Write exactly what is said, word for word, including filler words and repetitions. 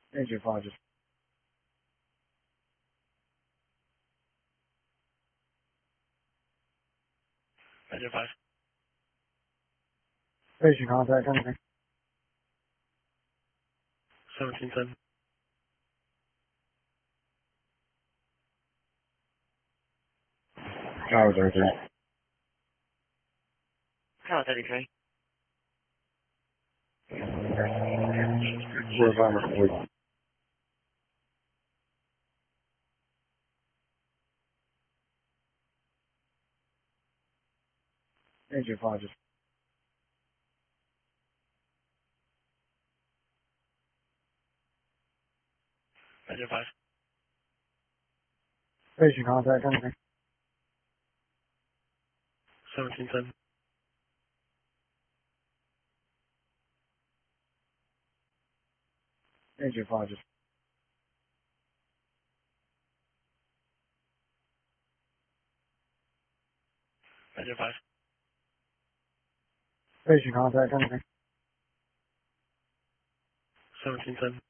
Agent five, just Agent five. patient contact, anything. seventeen ten. Tower thirty-three. Tower thirty-three. Four five or four. Agent five, just Agent five. patient contact, anything. seventeen ten. Agent five, just Agent five. patient contact, anything. seventeen ten.